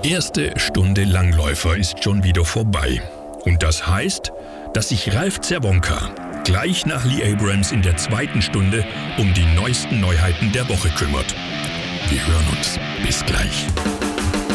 erste Stunde Langläufer ist schon wieder vorbei. Und das heißt, dass sich Ralf Zerwonka gleich nach Lee Abrams in der zweiten Stunde um die neuesten Neuheiten der Woche kümmert. Wir hören uns. Bis gleich.